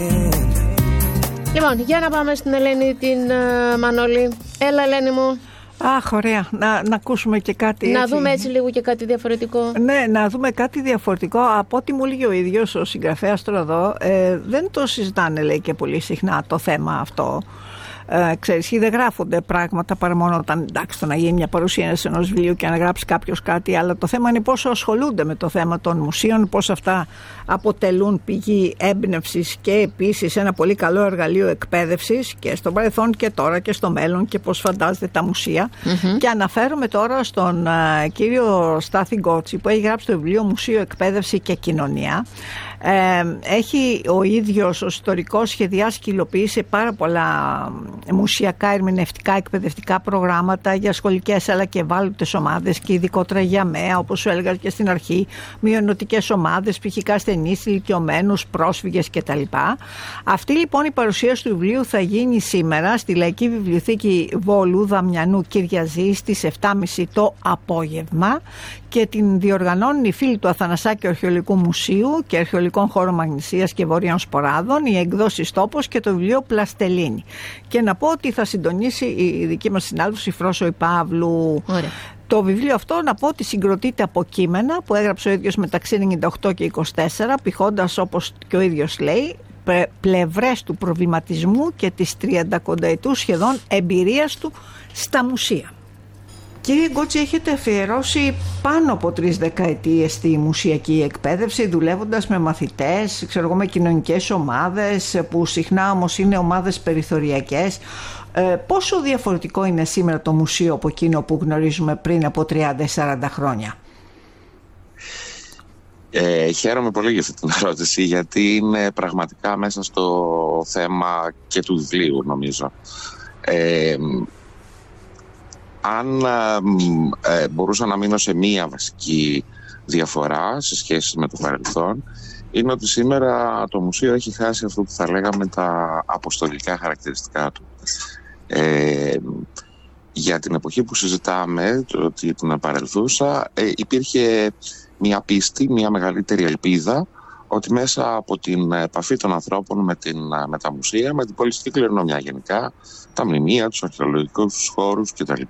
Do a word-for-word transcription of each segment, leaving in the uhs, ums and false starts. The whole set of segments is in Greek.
Λοιπόν, για να πάμε στην Ελένη την uh, Μανώλη. Έλα, Ελένη μου. Αχ, ωραία. Να, να ακούσουμε και κάτι να έτσι. Να δούμε έτσι λίγο και κάτι διαφορετικό. Ναι, να δούμε κάτι διαφορετικό. Από ό,τι μου λέει ο ίδιος ο συγγραφέας τώρα εδώ, ε, δεν το συζητάνε, λέει, και πολύ συχνά το θέμα αυτό. Ε, ξέρεις, δεν γράφονται πράγματα παρά μόνο όταν, εντάξει, το να γίνει μια παρουσίαση ενός βιβλίου και να γράψει κάποιος κάτι, αλλά το θέμα είναι πόσο ασχολούνται με το θέμα των μουσείων, πώς αυτά αποτελούν πηγή έμπνευσης και επίσης ένα πολύ καλό εργαλείο εκπαίδευσης και στο παρελθόν και τώρα και στο μέλλον και πώς φαντάζεται τα μουσεία. Mm-hmm. Και αναφέρομαι τώρα στον uh, κύριο Στάθη Γκότση, που έχει γράψει το βιβλίο Μουσείο, Εκπαίδευση και Κοινωνία. Ε, έχει ο ίδιος ως ιστορικός σχεδιάσει και υλοποιήσει πάρα πολλά μουσιακά, ερμηνευτικά, εκπαιδευτικά προγράμματα για σχολικές αλλά και ευάλωτες ομάδες και ειδικότερα για ΜΕΑ, όπως σου έλεγα και στην αρχή, μειονοτικές ομάδες, ψυχικά ασθενείς, ηλικιωμένους, πρόσφυγες κτλ. Αυτή λοιπόν η παρουσίαση του βιβλίου θα γίνει σήμερα στη Λαϊκή Βιβλιοθήκη Βόλου Δαμιανού Κυριαζή στις επτά και μισή το απόγευμα και την διοργανώνουν οι φίλοι του Αθανασάκη Αρχαιολογικού Μουσείου και Αρχαιολογικών Χώρων Μαγνησίας και Βορείων Σποράδων, οι εκδόσεις Τόπος και το βιβλίο Πλαστελίνη. Και να πω ότι θα συντονίσει η δική μας συνάδελφος, η Φρόσο η Παύλου. Ωραία. Το βιβλίο αυτό, να πω ότι συγκροτείται από κείμενα που έγραψε ο ίδιος μεταξύ ενενήντα οκτώ και είκοσι τέσσερα, πηχώντας, όπως και ο ίδιος λέει, πλευρές του προβληματισμού και της τριαντακονταετούς σχεδόν εμπειρίας του στα μουσεία. Κύριε Γκότση, έχετε αφιερώσει πάνω από τρεις δεκαετίες στη μουσιακή εκπαίδευση, δουλεύοντας με μαθητές, ξέρω εγώ, με κοινωνικές ομάδες, που συχνά όμως είναι ομάδες περιθωριακές. Ε, πόσο διαφορετικό είναι σήμερα το μουσείο από εκείνο που γνωρίζουμε πριν από τριάντα σαράντα χρόνια? Ε, χαίρομαι πολύ για αυτή την ερώτηση, γιατί είναι πραγματικά μέσα στο θέμα και του βιβλίου, νομίζω. Ε, αν ε, μπορούσα να μείνω σε μία βασική διαφορά σε σχέση με το παρελθόν, είναι ότι σήμερα το μουσείο έχει χάσει αυτό που θα λέγαμε τα αποστολικά χαρακτηριστικά του. Ε, για την εποχή που συζητάμε, ότι την παρελθούσα, ε, υπήρχε μια πίστη, μια μεγαλύτερη ελπίδα ότι μέσα από την επαφή των ανθρώπων με, την, με τα μουσεία, με την πολιτιστική κληρονομιά γενικά, τα μνημεία, τους αρχαιολογικούς χώρους κτλ,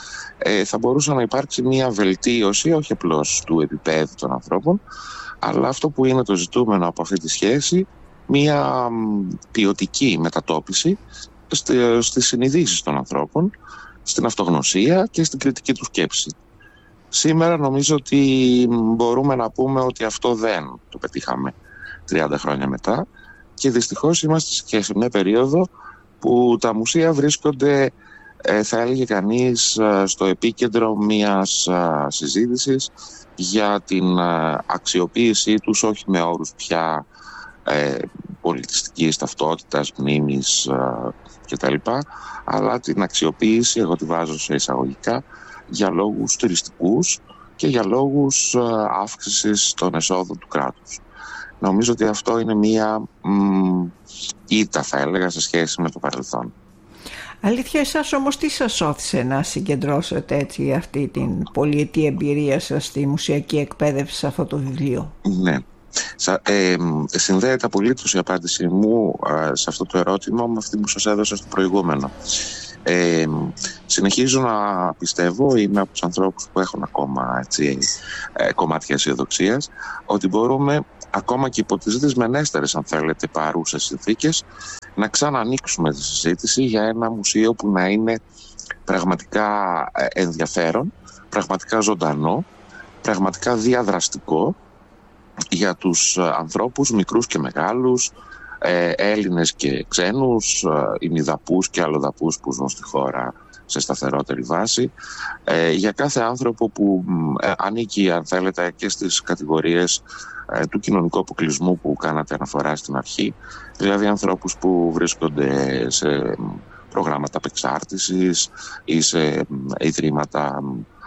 ε, θα μπορούσε να υπάρξει μια βελτίωση όχι απλώς του επίπεδου των ανθρώπων, αλλά αυτό που είναι το ζητούμενο από αυτή τη σχέση, μια ποιοτική μετατόπιση στις συνειδήσεις των ανθρώπων, στην αυτογνωσία και στην κριτική του σκέψη. Σήμερα νομίζω ότι μπορούμε να πούμε ότι αυτό δεν το πετύχαμε τριάντα χρόνια μετά και δυστυχώς είμαστε και σε μια περίοδο που τα μουσεία βρίσκονται, θα έλεγε κανείς, στο επίκεντρο μιας συζήτησης για την αξιοποίησή τους, όχι με όρους πια ε, πολιτιστικής ταυτότητας, μνήμης ε, κτλ, αλλά την αξιοποίηση, εγώ τη βάζω σε εισαγωγικά, για λόγους τουριστικούς και για λόγους ε, αύξησης των εσόδων του κράτους. Νομίζω ότι αυτό είναι μία μ, ήττα, θα έλεγα, σε σχέση με το παρελθόν. Αλήθεια, εσάς όμως τι σας όθησε να συγκεντρώσετε έτσι αυτή την πολυετή εμπειρία σας στη μουσιακή εκπαίδευση σε αυτό το βιβλίο? Ναι. Ε, συνδέεται απολύτως η απάντησή μου ε, σε αυτό το ερώτημα με αυτή που σας έδωσα στο προηγούμενο. Ε, συνεχίζω να πιστεύω, είμαι από τους ανθρώπους που έχουν ακόμα έτσι, ε, κομμάτια αισιοδοξίας, ότι μπορούμε ακόμα και υπό τις δυσμενέστερες, αν θέλετε, παρούσες συνθήκες, να ξανανοίξουμε τη συζήτηση για ένα μουσείο που να είναι πραγματικά ενδιαφέρον, πραγματικά ζωντανό, πραγματικά διαδραστικό για τους ανθρώπους μικρούς και μεγάλους, Έλληνες και ξένους, ημιδαπούς και αλλοδαπούς που ζουν στη χώρα σε σταθερότερη βάση, για κάθε άνθρωπο που ανήκει, αν θέλετε, και στις κατηγορίες του κοινωνικού αποκλεισμού που κάνατε αναφορά στην αρχή, δηλαδή ανθρώπους που βρίσκονται σε προγράμματα απεξάρτησης ή σε ιδρύματα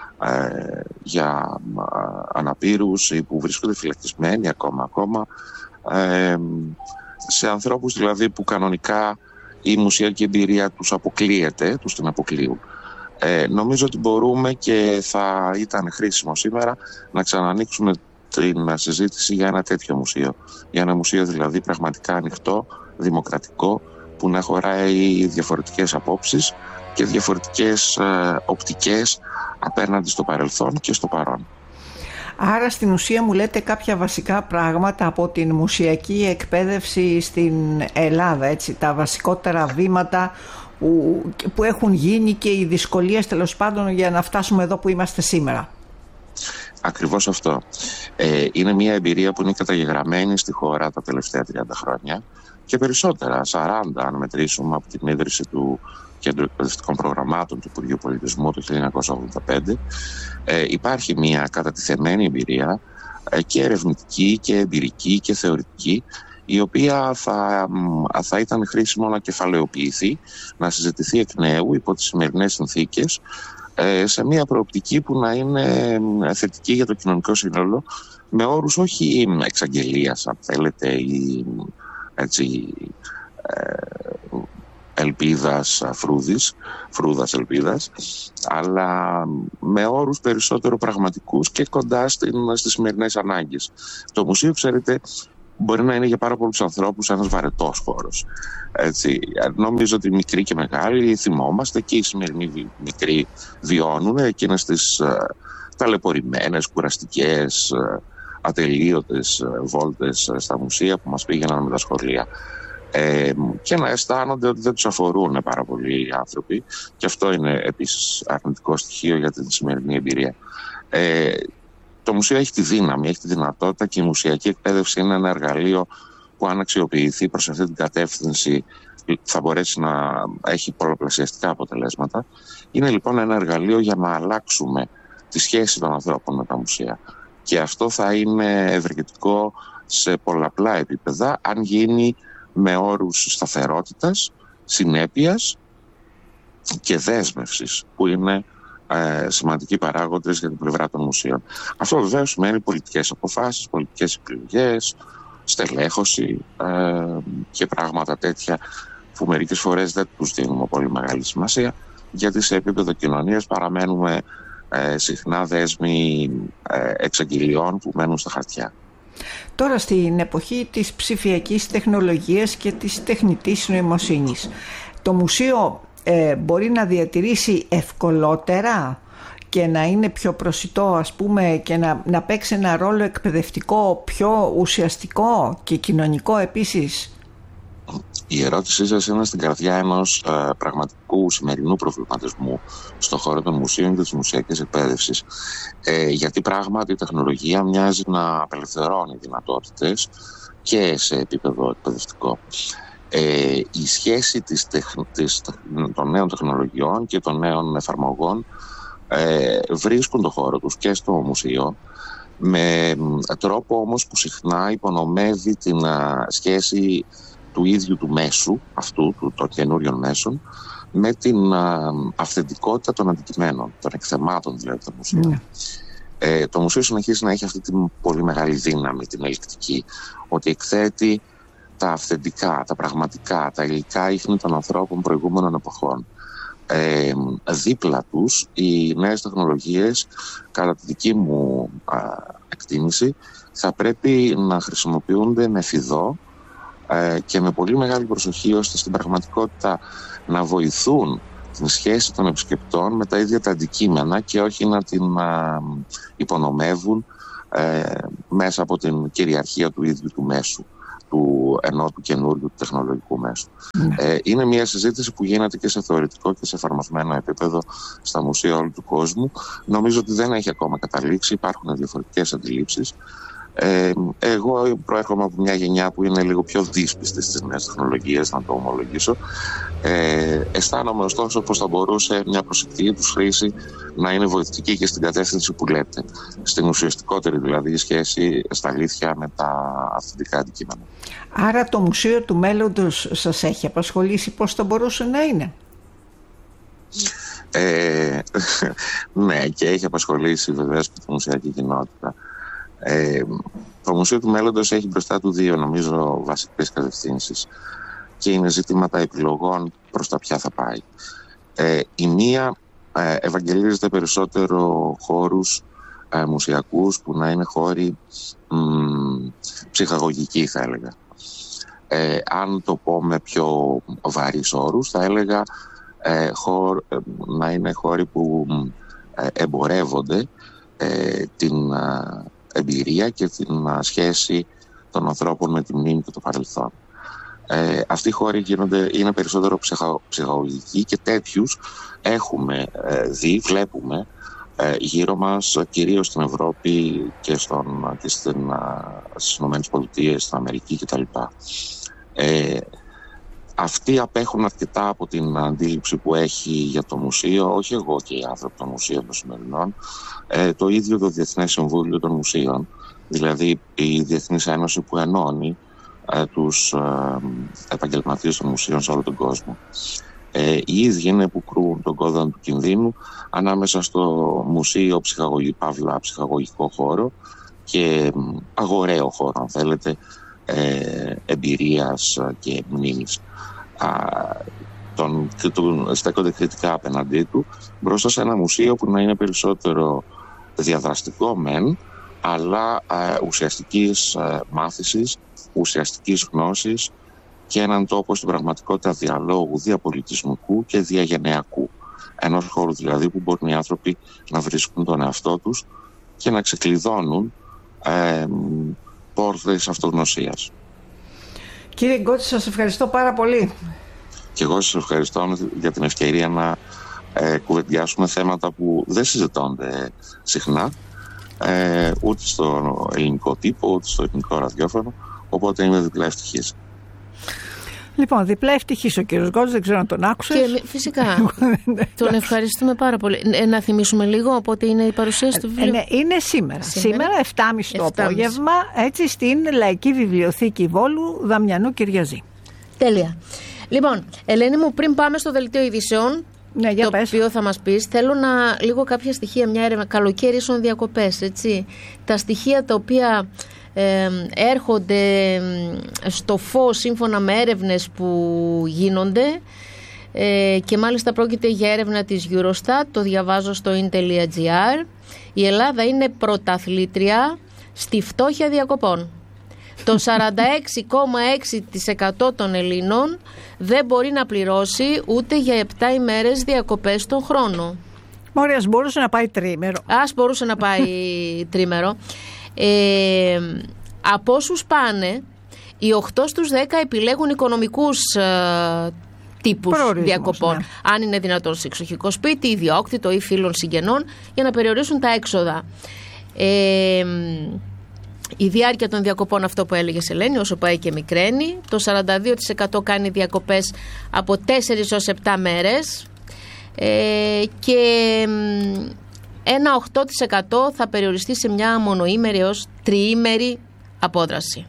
ε, για αναπήρους ή που βρίσκονται φυλακισμένοι ακόμα ακόμα, ε, σε ανθρώπους δηλαδή που κανονικά η μουσιακή εμπειρία τους αποκλείεται, τους την αποκλείουν. Ε, νομίζω ότι μπορούμε και θα ήταν χρήσιμο σήμερα να ξανανοίξουμε την συζήτηση για ένα τέτοιο μουσείο. Για ένα μουσείο δηλαδή πραγματικά ανοιχτό δημοκρατικό, που να χωράει διαφορετικές απόψεις και διαφορετικές ε, οπτικές απέναντι στο παρελθόν και στο παρόν. Άρα στην ουσία μου λέτε κάποια βασικά πράγματα από την μουσιακή εκπαίδευση στην Ελλάδα, έτσι, τα βασικότερα βήματα που, που έχουν γίνει και οι δυσκολίες τέλος πάντων για να φτάσουμε εδώ που είμαστε σήμερα. Ακριβώς αυτό. Ε, είναι μια εμπειρία που είναι καταγεγραμμένη στη χώρα τα τελευταία τριάντα χρόνια και περισσότερα, σαράντα αν μετρήσουμε από την ίδρυση του Κέντρου Εκπαιδευτικών Προγραμμάτων του Υπουργείου Πολιτισμού το χίλια εννιακόσια ογδόντα πέντε. Ε, υπάρχει μια κατατιθεμένη εμπειρία ε, και ερευνητική και εμπειρική και θεωρητική, η οποία θα, θα ήταν χρήσιμο να κεφαλαιοποιηθεί, να συζητηθεί εκ νέου υπό τις σημερινές συνθήκες, ε, σε μια προοπτική που να είναι θετική για το κοινωνικό σύνολο, με όρους όχι εξαγγελίας, αν θέλετε, ή έτσι, ε, ελπίδας φρούδης, φρούδας ελπίδας, αλλά με όρους περισσότερο πραγματικούς και κοντά στην, στις σημερινές ανάγκες. Το μουσείο, ξέρετε, μπορεί να είναι για πάρα πολλούς ανθρώπους ένας βαρετός χώρος. Έτσι, νομίζω ότι μικροί και μεγάλοι θυμόμαστε, και οι σημερινοί μικροί βιώνουν εκείνες τις uh, ταλαιπωρημένες, κουραστικές, uh, ατελείωτες uh, βόλτες uh, στα μουσεία που μας πήγαιναν με τα σχολεία. Ε, και να αισθάνονται ότι δεν τους αφορούν πάρα πολλοί οι άνθρωποι, και αυτό είναι επίσης αρνητικό στοιχείο για την σημερινή εμπειρία. Ε, το μουσείο έχει τη δύναμη, έχει τη δυνατότητα, και η μουσιακή εκπαίδευση είναι ένα εργαλείο που, αν αξιοποιηθεί προς αυτή την κατεύθυνση, θα μπορέσει να έχει πολλαπλασιαστικά αποτελέσματα. Είναι λοιπόν ένα εργαλείο για να αλλάξουμε τη σχέση των ανθρώπων με τα μουσεία, και αυτό θα είναι ευεργετικό σε πολλαπλά επίπεδα αν γίνει με όρους σταθερότητας, συνέπειας και δέσμευσης, που είναι ε, σημαντικοί παράγοντες για την πλευρά των μουσείων. Αυτό βεβαίως σημαίνει πολιτικές αποφάσεις, πολιτικές επιλογές, στελέχωση ε, και πράγματα τέτοια που μερικές φορές δεν τους δίνουμε πολύ μεγάλη σημασία, γιατί σε επίπεδο κοινωνίας παραμένουμε ε, συχνά δέσμοι ε, εξαγγελιών που μένουν στα χαρτιά. Τώρα, στην εποχή της ψηφιακής τεχνολογίας και της τεχνητής νοημοσύνης, το μουσείο ε, μπορεί να διατηρήσει ευκολότερα και να είναι πιο προσιτό, ας πούμε, και να, να παίξει ένα ρόλο εκπαιδευτικό πιο ουσιαστικό και κοινωνικό επίσης? Η ερώτησή σας είναι στην καρδιά ενός ε, πραγματικού σημερινού προβληματισμού στον χώρο των μουσείων και της μουσιακής εκπαίδευσης. Ε, γιατί πράγματι η τεχνολογία μοιάζει να απελευθερώνει δυνατότητες και σε επίπεδο εκπαιδευτικό. Ε, η σχέση της τεχ, της, των νέων τεχνολογιών και των νέων εφαρμογών ε, βρίσκουν το χώρο τους και στο μουσείο, με τρόπο όμως που συχνά υπονομεύει την α, σχέση του ίδιου του μέσου, αυτού του, των καινούριων μέσων, με την α, αυθεντικότητα των αντικειμένων, των εκθεμάτων δηλαδή των μουσείων. Mm. Ε, το μουσείο συνεχίζει να έχει αυτή την πολύ μεγάλη δύναμη, την ελκτική, ότι εκθέτει τα αυθεντικά, τα πραγματικά, τα υλικά ίχνη των ανθρώπων προηγούμενων εποχών. Ε, δίπλα τους, οι νέες τεχνολογίες, κατά τη δική μου α, εκτίμηση, θα πρέπει να χρησιμοποιούνται με φιδό και με πολύ μεγάλη προσοχή, ώστε στην πραγματικότητα να βοηθούν την σχέση των επισκεπτών με τα ίδια τα αντικείμενα και όχι να την α, υπονομεύουν ε, μέσα από την κυριαρχία του ίδιου του μέσου, του ενώ του καινούριου του τεχνολογικού μέσου. Mm. Ε, είναι μια συζήτηση που γίνεται και σε θεωρητικό και σε εφαρμοσμένο επίπεδο στα μουσεία όλου του κόσμου. Νομίζω ότι δεν έχει ακόμα καταλήξει, υπάρχουν διαφορετικές αντιλήψεις. Ε, εγώ προέρχομαι από μια γενιά που είναι λίγο πιο δύσπιστη στις νέες τεχνολογίες, να το ομολογήσω. Ε, αισθάνομαι ωστόσο πως θα μπορούσε μια προσεκτική τους χρήση να είναι βοηθητική και στην κατεύθυνση που λέτε, στην ουσιαστικότερη δηλαδή σχέση στα αλήθεια με τα αυθεντικά αντικείμενα. Άρα το Μουσείο του Μέλλοντος σας έχει απασχολήσει? Πώς θα μπορούσε να είναι? Ε, ναι, και έχει απασχολήσει βεβαίως και τη μουσιακή κοινότητα. Ε, το Μουσείο του Μέλλοντος έχει μπροστά του δύο, νομίζω, βασικές κατευθύνσεις, και είναι ζητήματα επιλογών προς τα ποια θα πάει. Ε, η μία ε, ευαγγελίζεται περισσότερο χώρους ε, μουσιακούς που να είναι χώροι μ, ψυχαγωγικοί, θα έλεγα. Ε, αν το πω με πιο βαρύς όρους, θα έλεγα ε, χώρ, ε, να είναι χώροι που ε, εμπορεύονται ε, την ε, εμπειρία και την ε, σχέση των ανθρώπων με τη μνήμη και το παρελθόν. Ε, αυτοί οι χώροι γίνονται, είναι περισσότερο ψυχα, ψυχολογικοί και τέτοιους έχουμε ε, δει, βλέπουμε ε, γύρω μας, κυρίως στην Ευρώπη και, στον, και στην, στις Ηνωμένες Πολιτείες, στην Αμερική κτλ. Ε, αυτοί απέχουν αρκετά από την αντίληψη που έχει για το μουσείο, όχι εγώ και οι άνθρωποι των μουσείων των σημερινών, ε, το ίδιο το Διεθνές Συμβούλιο των Μουσείων, δηλαδή η Διεθνής Ένωση που ενώνει ε, τους ε, επαγγελματίες των μουσείων σε όλο τον κόσμο. Ε, οι ίδιοι είναι που κρούν τον κόδωνα του κινδύνου ανάμεσα στο μουσείο ψυχαγωγή, παύλα ψυχαγωγικό χώρο και αγοραίο χώρο, αν θέλετε, ε, εμπειρίας και μνήμης. Α, τον, τον στέκονται κριτικά απέναντί του μπροστά σε ένα μουσείο που να είναι περισσότερο διαδραστικό μεν, αλλά ε, ουσιαστικής ε, μάθησης, ουσιαστικής γνώσης και έναν τόπο στην πραγματικότητα διαλόγου, διαπολιτισμικού και διαγενειακού. Ενός χώρου δηλαδή που μπορούν οι άνθρωποι να βρίσκουν τον εαυτό τους και να ξεκλειδώνουν ε, πόρτες αυτογνωσίας. Κύριε Γκότση, σας ευχαριστώ πάρα πολύ. Και εγώ σας ευχαριστώ για την ευκαιρία να ε, κουβεντιάσουμε θέματα που δεν συζητώνται συχνά, ε, ούτε στο ελληνικό τύπο, ούτε στο ελληνικό ραδιόφωνο, οπότε είμαι διπλά ευτυχής. Λοιπόν, διπλά ευτυχής ο κύριος Γκότση, δεν ξέρω αν τον άκουσες. Και φυσικά, τον ευχαριστούμε πάρα πολύ. Ε, να θυμίσουμε λίγο πότε είναι η παρουσίαση του βιβλίου. Ε, ναι, είναι σήμερα. Σήμερα, σήμερα επτά και μισή το απόγευμα, έτσι στην Λαϊκή Βιβλιοθήκη Βόλου, Δαμιανού Κυριαζή. Τέλεια. Λοιπόν, Ελένη μου, πριν πάμε στο δελτίο ειδήσεων, ναι, για το πες. οποίο θα μας πεις, θέλω να λίγο κάποια στοιχεία, μια έρευνα, καλοκαίρι ίσον διακοπές, έτσι. Τα στοιχεία τα οποία ε, έρχονται στο φως σύμφωνα με έρευνες που γίνονται ε, και μάλιστα πρόκειται για έρευνα της Eurostat, το διαβάζω στο in.gr. Η Ελλάδα είναι πρωταθλήτρια στη φτώχεια διακοπών. Το σαράντα έξι κόμμα έξι τοις εκατό των Ελλήνων δεν μπορεί να πληρώσει ούτε για επτά ημέρες διακοπές τον χρόνο. Μωρέ, ας μπορούσε να πάει τρίμερο. Ας μπορούσε να πάει τρίμερο. Ε, από όσους πάνε, οι οκτώ στους δέκα επιλέγουν οικονομικούς ε, τύπους προορισμός, διακοπών. Ναι. Αν είναι δυνατόν σε εξοχικό σπίτι, ιδιόκτητο ή φίλων συγγενών, για να περιορίσουν τα έξοδα. Ε, Η διάρκεια των διακοπών, αυτό που έλεγες Ελένη, όσο πάει και μικραίνει. Το σαράντα δύο τοις εκατό κάνει διακοπές από τέσσερις έως επτά μέρες ε, και ένα οκτώ τοις εκατό θα περιοριστεί σε μια μονοήμερη έως τριήμερη απόδραση.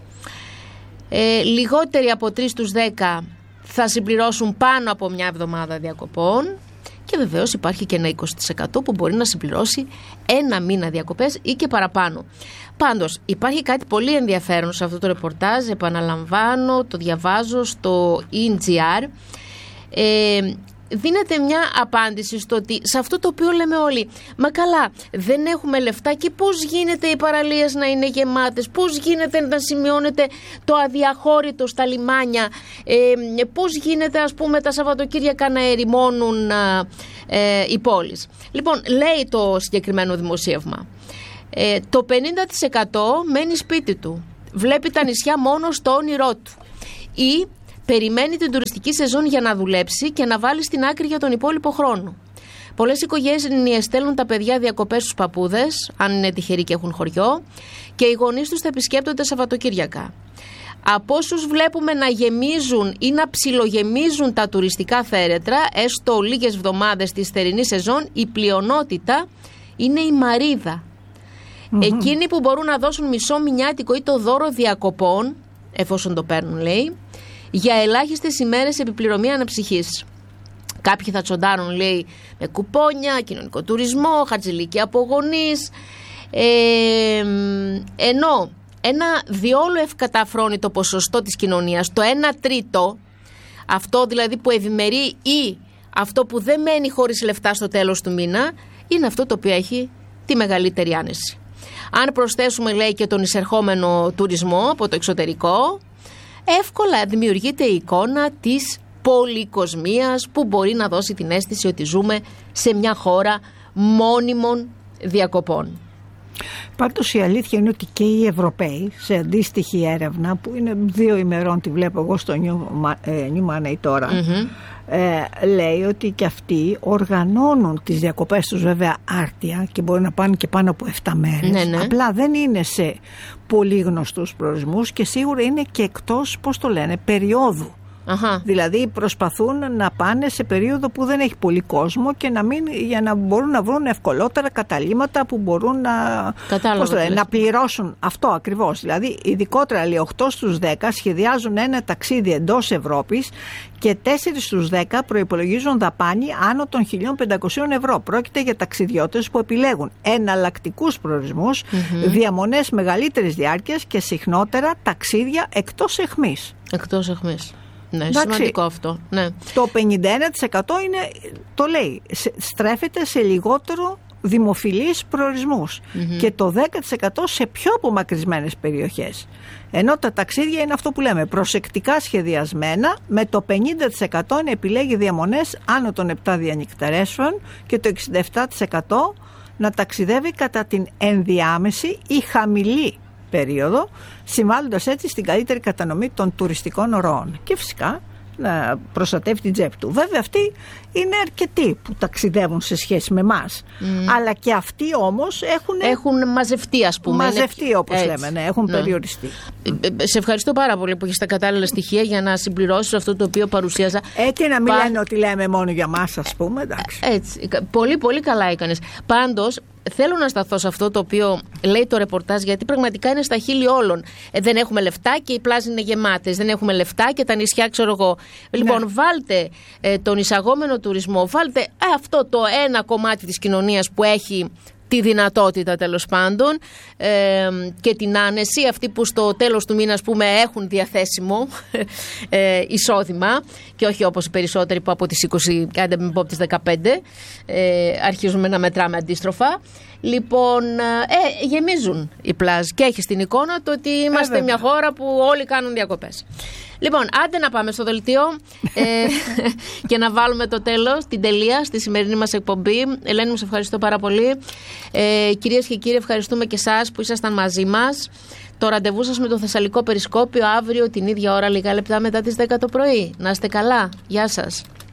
Ε, λιγότεροι από τρεις στους δέκα θα συμπληρώσουν πάνω από μια εβδομάδα διακοπών. Και βεβαίως υπάρχει και ένα είκοσι τοις εκατό που μπορεί να συμπληρώσει ένα μήνα διακοπές ή και παραπάνω. Πάντως υπάρχει κάτι πολύ ενδιαφέρον σε αυτό το ρεπορτάζ, επαναλαμβάνω, το διαβάζω στο in.gr. Ε, δίνεται μια απάντηση στο ότι σε αυτό το οποίο λέμε όλοι, μα καλά, δεν έχουμε λεφτά και πώς γίνεται οι παραλίες να είναι γεμάτες, πώς γίνεται να σημειώνεται το αδιαχώρητο στα λιμάνια, ε, πώς γίνεται ας πούμε τα Σαββατοκύριακα να ερημώνουν ε, οι πόλεις. Λοιπόν, λέει το συγκεκριμένο δημοσίευμα, ε, το πενήντα τοις εκατό μένει σπίτι του, βλέπει τα νησιά μόνο στο όνειρό του ή περιμένει την τουριστική σεζόν για να δουλέψει και να βάλει στην άκρη για τον υπόλοιπο χρόνο. Πολλές οικογένειες στέλνουν τα παιδιά διακοπές στους παππούδες, αν είναι τυχεροί και έχουν χωριό, και οι γονείς τους τα επισκέπτονται Σαββατοκύριακα. Από όσους βλέπουμε να γεμίζουν ή να ψιλογεμίζουν τα τουριστικά θέρετρα, έστω λίγες εβδομάδες της θερινής σεζόν, η πλειονότητα είναι η μαρίδα. Mm-hmm. Εκείνοι που μπορούν να δώσουν μισό μηνιάτικο ή το δώρο διακοπών, εφόσον το παίρνουν λέει, για ελάχιστες ημέρες επιπληρωμή αναψυχής. Κάποιοι θα τσοντάρουν, λέει, με κουπόνια, κοινωνικό τουρισμό, χαρτζηλίκια από γονείς. Ε, ενώ ένα διόλου ευκαταφρόνητο ποσοστό της κοινωνίας, το ένα τρίτο, αυτό δηλαδή που ευημερεί ή αυτό που δεν μένει χωρίς λεφτά στο τέλος του μήνα, είναι αυτό το οποίο έχει τη μεγαλύτερη άνεση. Αν προσθέσουμε, λέει, και τον εισερχόμενο τουρισμό από το εξωτερικό, εύκολα δημιουργείται η εικόνα της πολυκοσμίας που μπορεί να δώσει την αίσθηση ότι ζούμε σε μια χώρα μόνιμων διακοπών. Πάντως η αλήθεια είναι ότι και οι Ευρωπαίοι σε αντίστοιχη έρευνα που είναι δύο ημερών, τη βλέπω εγώ στο New Money τώρα, mm-hmm. ε, λέει ότι και αυτοί οργανώνουν τις διακοπές τους βέβαια άρτια και μπορεί να πάνε και πάνω από επτά μέρες, ναι, ναι. Απλά δεν είναι σε πολύ γνωστούς προορισμούς και σίγουρα είναι και εκτός, πώς το λένε, περίοδου. Αχα. Δηλαδή προσπαθούν να πάνε σε περίοδο που δεν έχει πολύ κόσμο και να μην, για να μπορούν να βρουν ευκολότερα καταλύματα που μπορούν να, πώς το λένε, να πληρώσουν αυτό ακριβώς. Δηλαδή ειδικότερα λέει οκτώ στους δέκα σχεδιάζουν ένα ταξίδι εντός Ευρώπης και τέσσερα στους δέκα προϋπολογίζουν δαπάνη άνω των χίλια πεντακόσια ευρώ. Πρόκειται για ταξιδιώτες που επιλέγουν εναλλακτικούς προορισμούς, mm-hmm. διαμονές μεγαλύτερης διάρκειας και συχνότερα ταξίδια εκτός αιχμής. Εκτός αιχμής. Ναι, εντάξει, σημαντικό αυτό. Ναι. Το πενήντα ένα τοις εκατό είναι, το λέει, στρέφεται σε λιγότερο δημοφιλείς προορισμούς mm-hmm. και το δέκα τοις εκατό σε πιο απομακρυσμένες περιοχές. Ενώ τα ταξίδια είναι αυτό που λέμε προσεκτικά σχεδιασμένα, με το πενήντα τοις εκατό είναι επιλέγει διαμονές άνω των επτά διανυκτερέσεων και το εξήντα επτά τοις εκατό να ταξιδεύει κατά την ενδιάμεση ή χαμηλή περίοδο, συμβάλλοντας έτσι στην καλύτερη κατανομή των τουριστικών ροών και φυσικά να προστατεύει την τσέπη του. Βέβαια αυτοί είναι αρκετοί που ταξιδεύουν σε σχέση με εμάς, mm. αλλά και αυτοί όμως έχουν, έχουν μαζευτεί, ας πούμε. Μαζευτεί όπως έτσι. λέμε, ναι, έχουν ναι. περιοριστεί. Σε ευχαριστώ πάρα πολύ που έχεις τα κατάλληλα στοιχεία για να συμπληρώσεις αυτό το οποίο παρουσίαζα. Έτσι να μην Πα... λένε ότι λέμε μόνο για μας, ας πούμε, εντάξει. Έτσι, πολύ πολύ καλά έκανες. Πάντως θέλω να σταθώ σε αυτό το οποίο λέει το ρεπορτάζ, γιατί πραγματικά είναι στα χείλη όλων. Ε, δεν έχουμε λεφτά και οι πλάζοι είναι γεμάτες. Δεν έχουμε λεφτά και τα νησιά, ξέρω εγώ. Ναι. Λοιπόν, βάλτε ε, τον εισαγόμενο τουρισμό, βάλτε ε, αυτό το ένα κομμάτι της κοινωνίας που έχει τη δυνατότητα τέλος πάντων ε, και την άνεση, αυτοί που στο τέλος του μήνα, ας πούμε, έχουν διαθέσιμο ε, εισόδημα και όχι όπως οι περισσότεροι που από τις είκοσι, κάντε μην πω από τις δεκαπέντε, ε, αρχίζουμε να μετράμε αντίστροφα. Λοιπόν, ε, γεμίζουν οι πλάζ και έχει την εικόνα το ότι είμαστε μια χώρα που όλοι κάνουν διακοπές. Λοιπόν, άντε να πάμε στο δελτίο ε, και να βάλουμε το τέλος, την τελεία στη σημερινή μας εκπομπή. Ελένη μου, σε ευχαριστώ πάρα πολύ. Ε, κυρίες και κύριοι, ευχαριστούμε και εσάς που ήσασταν μαζί μας. Το ραντεβού σας με το Θεσσαλικό Περισκόπιο αύριο την ίδια ώρα, λίγα λεπτά μετά τις δέκα το πρωί. Να είστε καλά. Γεια σας.